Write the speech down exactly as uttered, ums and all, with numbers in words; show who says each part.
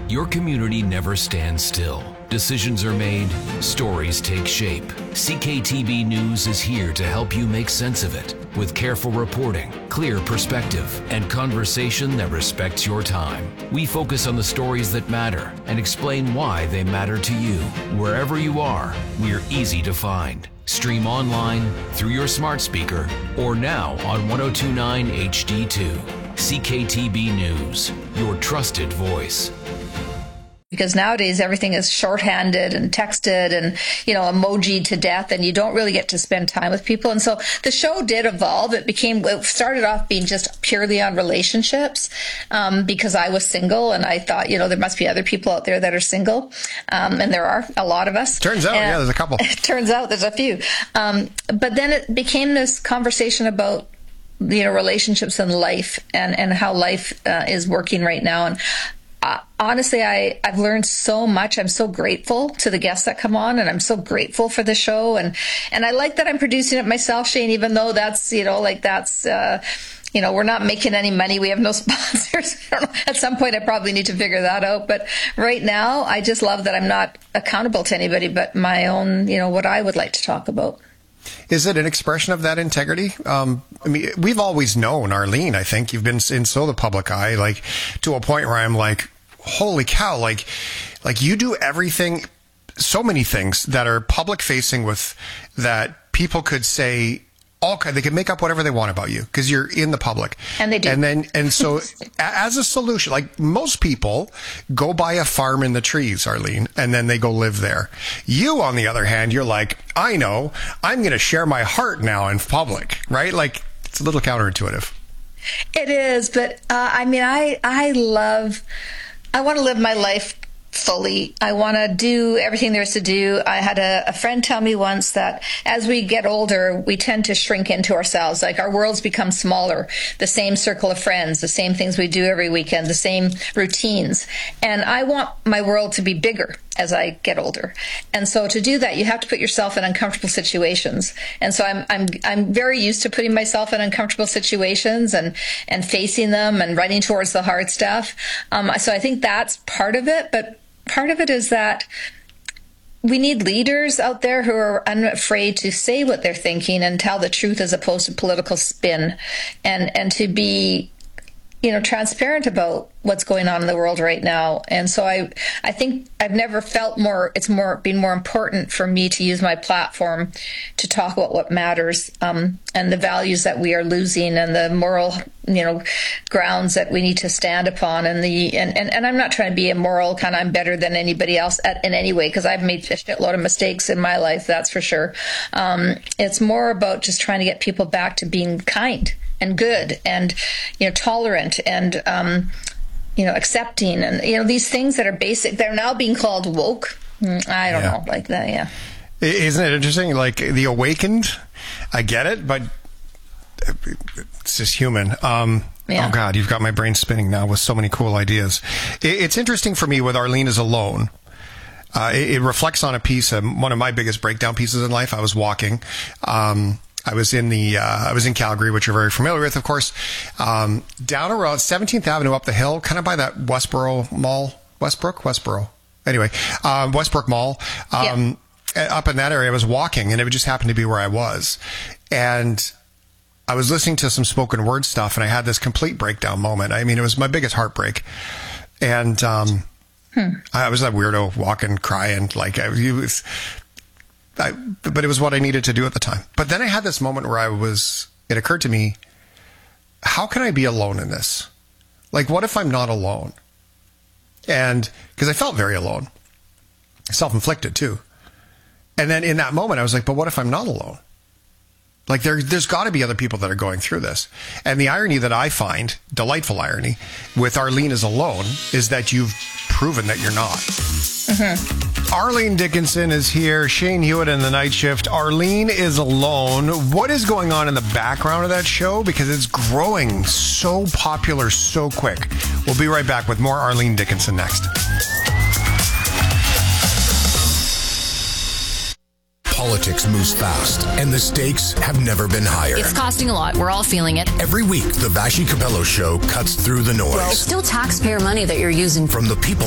Speaker 1: Your community never stands still. Decisions are made, stories take shape. C K T B News is here to help you make sense of it with careful reporting, clear perspective, and conversation that respects your time. We focus on the stories that matter and explain why they matter to you. Wherever you are, we're easy to find. Stream online, through your smart speaker, or now on one oh two point nine H D two. C K T B News, your trusted voice.
Speaker 2: Because nowadays everything is shorthanded and texted and, you know, emoji to death, and you don't really get to spend time with people. And so the show did evolve. It became, it started off being just purely on relationships, um, because I was single and I thought, you know, there must be other people out there that are single. Um, and there are a lot of us.
Speaker 3: Turns out,
Speaker 2: and
Speaker 3: yeah, there's a couple.
Speaker 2: It turns out there's a few. Um, but then it became this conversation about, you know, relationships and life, and, and how life uh, is working right now. And Uh, honestly, I, I've learned so much. I'm so grateful to the guests that come on, and I'm so grateful for the show. And, and I like that I'm producing it myself, Shane, even though that's, you know, like that's, uh, you know, we're not making any money. We have no sponsors. I don't know. At some point, I probably need to figure that out. But right now, I just love that I'm not accountable to anybody but my own, you know, what I would like to talk about.
Speaker 3: Is it an expression of that integrity? Um, I mean, we've always known, Arlene, I think you've been in so the public eye, like to a point where I'm like, holy cow, like, like you do everything, so many things that are public facing with that people could say all kind, they could make up whatever they want about you because you're in the public.
Speaker 2: And they do.
Speaker 3: And then, and so as a solution, like most people go buy a farm in the trees, Arlene, and then they go live there. You, on the other hand, you're like, I know, I'm going to share my heart now in public, right? Like it's a little counterintuitive.
Speaker 2: It is, but uh, I mean, I, I love, I want to live my life fully. I want to do everything there is to do. I had a, a friend tell me once that as we get older, we tend to shrink into ourselves. Like our worlds become smaller, the same circle of friends, the same things we do every weekend, the same routines. And I want my world to be bigger as I get older. And so to do that, you have to put yourself in uncomfortable situations. And so I'm, I'm, I'm very used to putting myself in uncomfortable situations and, and facing them and running towards the hard stuff. Um, so I think that's part of it. But part of it is that we need leaders out there who are unafraid to say what they're thinking and tell the truth as opposed to political spin, and, and to be, you know, transparent about what's going on in the world right now. And so I, I think I've never felt more, it's more, been more important for me to use my platform to talk about what matters, um, and the values that we are losing and the moral, you know, grounds that we need to stand upon. And the, and, and, and I'm not trying to be a moral kind of, I'm better than anybody else at, in any way, because I've made a shitload of mistakes in my life, that's for sure. Um, it's more about just trying to get people back to being kind and good and, you know, tolerant and, um, you know, accepting, and, you know, these things that are basic, they're now being called woke. I don't yeah. know, like that, yeah.
Speaker 3: Isn't it interesting? Like the awakened, I get it, but it's just human. Um, yeah. Oh God, you've got my brain spinning now with so many cool ideas. It's interesting for me with Arlene is Alone. Uh, it, it reflects on a piece, of, one of my biggest breakdown pieces in life. I was walking, um, I was in the, uh, I was in Calgary, which you're very familiar with, of course, um, down around seventeenth Avenue up the hill, kind of by that Westboro Mall, Westbrook, Westboro. Anyway, um, Westbrook Mall, um, yeah. up in that area, I was walking, and it just happened to be where I was. And I was listening to some spoken word stuff, and I had this complete breakdown moment. I mean, it was my biggest heartbreak. And, um, hmm. I was that weirdo walking, crying, like I was, I, but it was what I needed to do at the time. But then I had this moment where I was, it occurred to me, how can I be alone in this? Like, what if I'm not alone? And because I felt very alone, self-inflicted too. And then in that moment, I was like, but what if I'm not alone? Like there, there's got to be other people that are going through this. And the irony that I find, delightful irony, with Arlene is Alone is that you've proven that you're not. Mm-hmm. Arlene Dickinson is here. Shane Hewitt in the night shift. Arlene is Alone. What is going on in the background of that show? Because it's growing so popular so quick. We'll be right back with more Arlene Dickinson next.
Speaker 4: Politics moves fast, and the stakes have never been higher.
Speaker 5: It's costing a lot. We're all feeling it.
Speaker 4: Every week, the Vassy Capello Show cuts through the noise.
Speaker 5: Well, it's still taxpayer money that you're using.
Speaker 4: From the people